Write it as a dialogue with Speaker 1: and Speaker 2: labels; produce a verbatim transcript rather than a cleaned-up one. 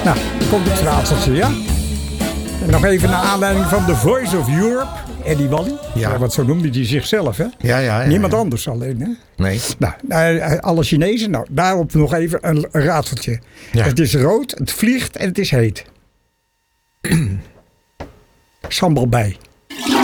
Speaker 1: Nou, dan komt het raadseltje, ja? En nog even naar aanleiding van The Voice of Europe. Eddie Wally.
Speaker 2: Ja.
Speaker 1: Ja, want zo noemde hij zichzelf, hè?
Speaker 2: Ja, ja, ja,
Speaker 1: Niemand
Speaker 2: ja.
Speaker 1: anders alleen, hè?
Speaker 2: Nee.
Speaker 1: Nou, nou, alle Chinezen. Nou, daarop nog even een raadseltje.
Speaker 2: Ja.
Speaker 1: Het is rood, het vliegt en het is heet. Sambal bij.